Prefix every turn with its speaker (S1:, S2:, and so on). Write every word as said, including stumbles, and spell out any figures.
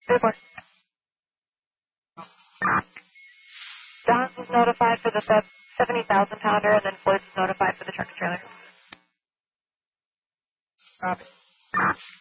S1: Report. Don was notified for the seventy thousand pounder, and then Floyd was notified for the truck and trailer. Copy.